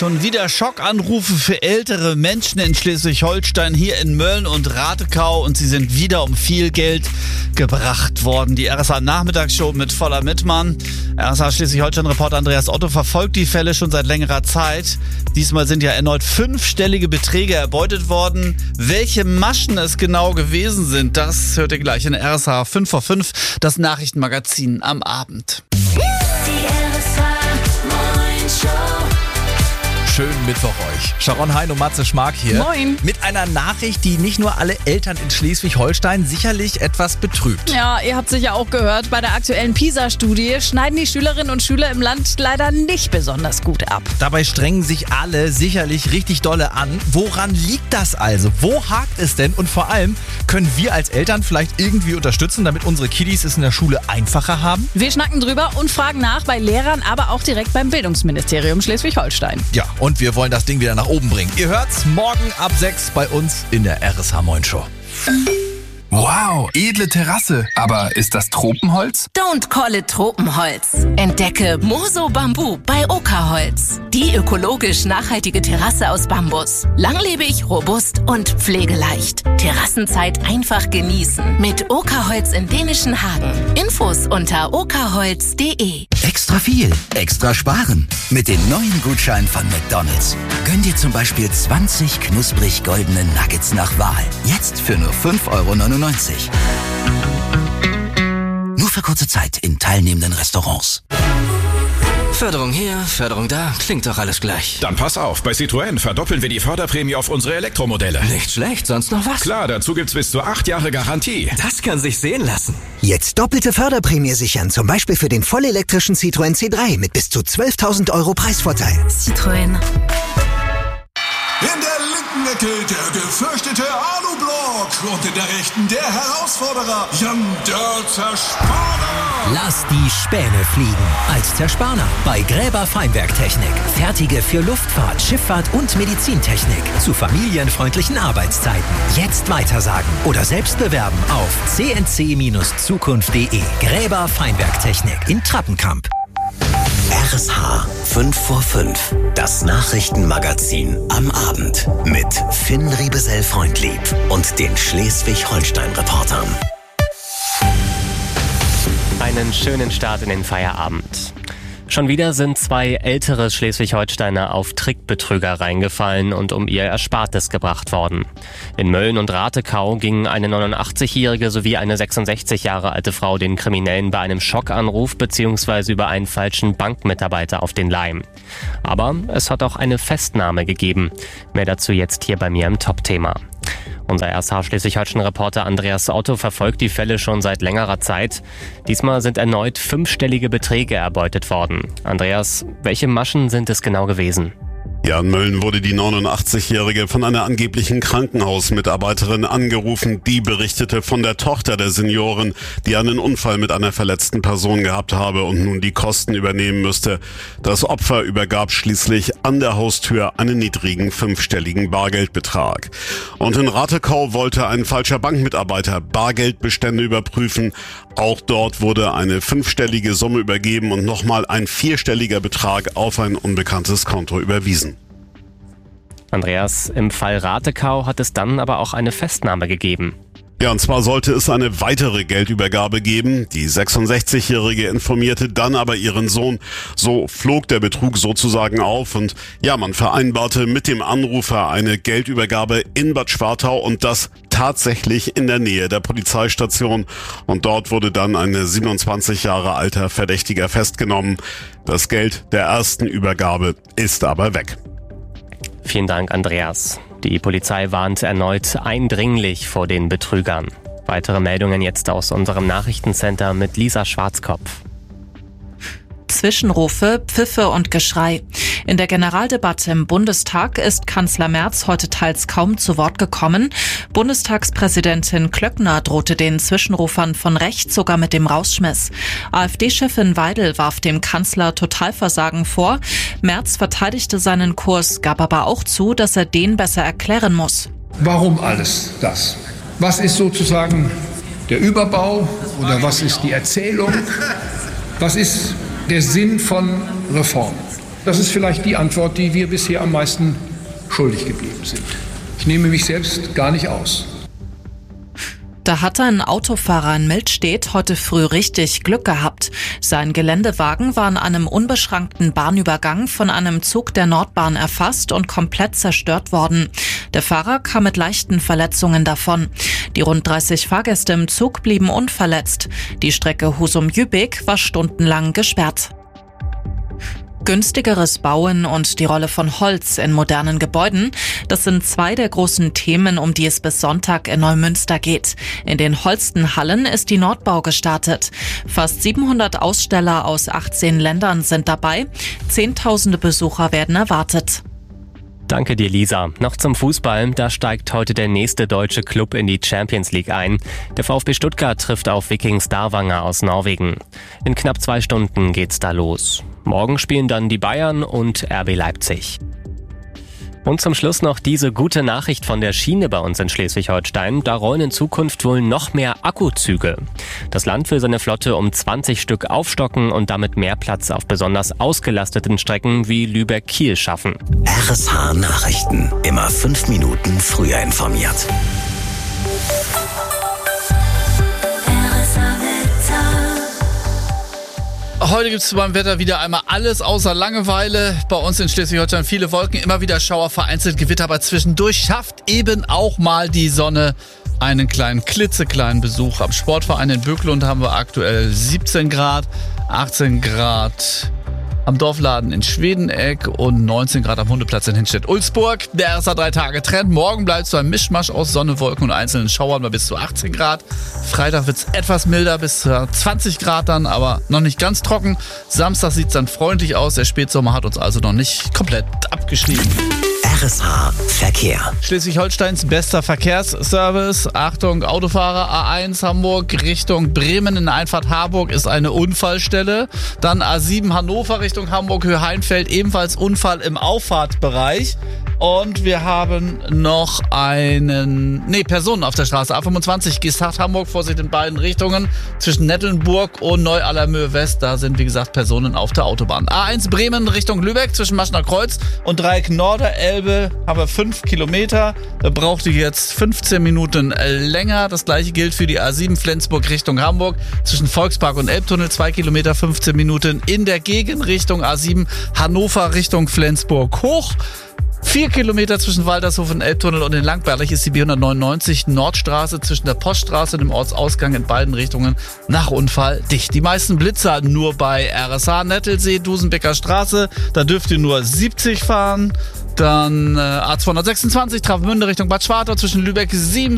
Schon wieder Schockanrufe für ältere Menschen in Schleswig-Holstein, hier in Mölln und Ratekau, und sie sind wieder um viel Geld gebracht worden. Die RSA-Nachmittagsshow mit Voller Mittmann. RSA Schleswig-Holstein-Reporter Andreas Otto verfolgt die Fälle schon seit längerer Zeit. Diesmal sind ja erneut 5-stellige Beträge erbeutet worden. Welche Maschen es genau gewesen sind, das hört ihr gleich in RSA 5 vor 5, das Nachrichtenmagazin am Abend. Schönen Mittwoch euch. Sharon Hein und Matze Schmark hier. Moin. Mit einer Nachricht, die nicht nur alle Eltern in Schleswig-Holstein sicherlich etwas betrübt. Ja, ihr habt sicher auch gehört, bei der aktuellen PISA-Studie schneiden die Schülerinnen und Schüler im Land leider nicht besonders gut ab. Dabei strengen sich alle sicherlich richtig dolle an. Woran liegt das also? Wo hakt es denn? Und vor allem, können wir als Eltern vielleicht irgendwie unterstützen, damit unsere Kiddies es in der Schule einfacher haben? Wir schnacken drüber und fragen nach bei Lehrern, aber auch direkt beim Bildungsministerium Schleswig-Holstein. Ja, und wir wollen das Ding wieder nach oben bringen. Ihr hört's morgen ab 6 bei uns in der RSH Moin Show. Wow, edle Terrasse. Aber ist das Tropenholz? Don't call it Tropenholz. Entdecke Moso Bambu bei Okerholz. Die ökologisch nachhaltige Terrasse aus Bambus. Langlebig, robust und pflegeleicht. Terrassenzeit einfach genießen. Mit Okerholz in dänischen Hagen. Infos unter okerholz.de. Extra viel, extra sparen. Mit den neuen Gutscheinen von McDonald's. Gönn dir zum Beispiel 20 knusprig goldene Nuggets nach Wahl. Jetzt für nur 5,99 €. Nur für kurze Zeit in teilnehmenden Restaurants. Förderung hier, Förderung da, klingt doch alles gleich. Dann pass auf, bei Citroën verdoppeln wir die Förderprämie auf unsere Elektromodelle. Nicht schlecht, sonst noch was? Klar, dazu gibt's bis zu 8 Jahre Garantie. Das kann sich sehen lassen. Jetzt doppelte Förderprämie sichern, zum Beispiel für den vollelektrischen Citroën C3 mit bis zu 12.000 € Preisvorteil. Citroën. In der linken Ecke der gefürchtete Alublock und in der rechten der Herausforderer Jan der Zerspaner. Lass die Späne fliegen als Zerspaner bei Gräber Feinwerktechnik. Fertige für Luftfahrt, Schifffahrt und Medizintechnik zu familienfreundlichen Arbeitszeiten. Jetzt weitersagen oder selbst bewerben auf cnc-zukunft.de. Gräber Feinwerktechnik in Trappenkamp. RSH 5 vor 5, das Nachrichtenmagazin am Abend mit Finn Riebesell-Freundlieb und den Schleswig-Holstein-Reportern. Einen schönen Start in den Feierabend. Schon wieder sind 2 ältere Schleswig-Holsteiner auf Trickbetrüger reingefallen und um ihr Erspartes gebracht worden. In Mölln und Ratekau gingen eine 89-jährige sowie eine 66 Jahre alte Frau den Kriminellen bei einem Schockanruf bzw. über einen falschen Bankmitarbeiter auf den Leim. Aber es hat auch eine Festnahme gegeben. Mehr dazu jetzt hier bei mir im Top-Thema. Unser RSH Schleswig-Holstein-Reporter Andreas Otto verfolgt die Fälle schon seit längerer Zeit. Diesmal sind erneut 5-stellige Beträge erbeutet worden. Andreas, welche Maschen sind es genau gewesen? Ja, in Mölln wurde die 89-Jährige von einer angeblichen Krankenhausmitarbeiterin angerufen. Die berichtete von der Tochter der Seniorin, die einen Unfall mit einer verletzten Person gehabt habe und nun die Kosten übernehmen müsste. Das Opfer übergab schließlich an der Haustür einen niedrigen 5-stelligen Bargeldbetrag. Und in Ratekau wollte ein falscher Bankmitarbeiter Bargeldbestände überprüfen. Auch dort wurde eine 5-stellige Summe übergeben und nochmal ein 4-stelliger Betrag auf ein unbekanntes Konto überwiesen. Andreas, im Fall Ratekau hat es dann aber auch eine Festnahme gegeben. Ja, und zwar sollte es eine weitere Geldübergabe geben. Die 66-Jährige informierte dann aber ihren Sohn. So flog der Betrug sozusagen auf und ja, man vereinbarte mit dem Anrufer eine Geldübergabe in Bad Schwartau und das tatsächlich in der Nähe der Polizeistation. Und dort wurde dann ein 27 Jahre alter Verdächtiger festgenommen. Das Geld der ersten Übergabe ist aber weg. Vielen Dank, Andreas. Die Polizei warnt erneut eindringlich vor den Betrügern. Weitere Meldungen jetzt aus unserem Nachrichtencenter mit Lisa Schwarzkopf. Zwischenrufe, Pfiffe und Geschrei. In der Generaldebatte im Bundestag ist Kanzler Merz heute teils kaum zu Wort gekommen. Bundestagspräsidentin Klöckner drohte den Zwischenrufern von rechts sogar mit dem Rausschmiss. AfD-Chefin Weidel warf dem Kanzler Totalversagen vor. Merz verteidigte seinen Kurs, gab aber auch zu, dass er den besser erklären muss. Warum alles das? Was ist sozusagen der Überbau oder was ist die Erzählung? Was ist der Sinn von Reformen? Das ist vielleicht die Antwort, die wir bisher am meisten schuldig geblieben sind. Ich nehme mich selbst gar nicht aus. Da hatte ein Autofahrer in Mildstedt heute früh richtig Glück gehabt. Sein Geländewagen war an einem unbeschrankten Bahnübergang von einem Zug der Nordbahn erfasst und komplett zerstört worden. Der Fahrer kam mit leichten Verletzungen davon. Die rund 30 Fahrgäste im Zug blieben unverletzt. Die Strecke Husum-Jübig war stundenlang gesperrt. Günstigeres Bauen und die Rolle von Holz in modernen Gebäuden, das sind zwei der großen Themen, um die es bis Sonntag in Neumünster geht. In den Holstenhallen ist die Nordbau gestartet. Fast 700 Aussteller aus 18 Ländern sind dabei. Zehntausende Besucher werden erwartet. Danke dir, Lisa. Noch zum Fußball. Da steigt heute der nächste deutsche Club in die Champions League ein. Der VfB Stuttgart trifft auf Viking Stavanger aus Norwegen. In knapp 2 Stunden geht's da los. Morgen spielen dann die Bayern und RB Leipzig. Und zum Schluss noch diese gute Nachricht von der Schiene bei uns in Schleswig-Holstein. Da rollen in Zukunft wohl noch mehr Akkuzüge. Das Land will seine Flotte um 20 Stück aufstocken und damit mehr Platz auf besonders ausgelasteten Strecken wie Lübeck-Kiel schaffen. RSH Nachrichten. Immer 5 Minuten früher informiert. Heute gibt es beim Wetter wieder einmal alles außer Langeweile. Bei uns in Schleswig-Holstein viele Wolken, immer wieder Schauer, vereinzelt Gewitter, aber zwischendurch schafft eben auch mal die Sonne einen klitzekleinen Besuch. Am Sportverein in Böklund haben wir aktuell 17 Grad, 18 Grad am Dorfladen in Schwedeneck und 19 Grad am Hundeplatz in Hinstedt-Ulzburg. Der RSA 3-Tage-Trend. Morgen bleibt so ein Mischmasch aus Sonne, Wolken und einzelnen Schauern bei bis zu 18 Grad. Freitag wird es etwas milder, bis zu 20 Grad dann, aber noch nicht ganz trocken. Samstag sieht es dann freundlich aus. Der Spätsommer hat uns also noch nicht komplett abgeschrieben. RSH Verkehr. Schleswig-Holsteins bester Verkehrsservice. Achtung, Autofahrer, A1 Hamburg Richtung Bremen in der Einfahrt Harburg ist eine Unfallstelle. Dann A7 Hannover Richtung Hamburg, Höhe Heinfeld, ebenfalls Unfall im Auffahrtbereich. Und wir haben noch Personen auf der Straße. A25 Geesthacht Hamburg, Vorsicht in beiden Richtungen. Zwischen Nettelnburg und Neu-Allermöhe West, da sind wie gesagt Personen auf der Autobahn. A1 Bremen Richtung Lübeck zwischen Maschner Kreuz und Dreieck Norderelbe haben wir 5 Kilometer. Da braucht ihr jetzt 15 Minuten länger. Das gleiche gilt für die A7 Flensburg Richtung Hamburg zwischen Volkspark und Elbtunnel. 2 Kilometer, 15 Minuten in der Gegenrichtung A7 Hannover Richtung Flensburg hoch. 4 Kilometer zwischen Waltershof und Elbtunnel und in Langberlich ist die B199 Nordstraße zwischen der Poststraße und dem Ortsausgang in beiden Richtungen nach Unfall dicht. Die meisten Blitzer nur bei RSH Nettelsee, Dusenbecker Straße. Da dürft ihr nur 70 fahren. Dann A226 Travemünde Richtung Bad Schwartau zwischen Lübeck 7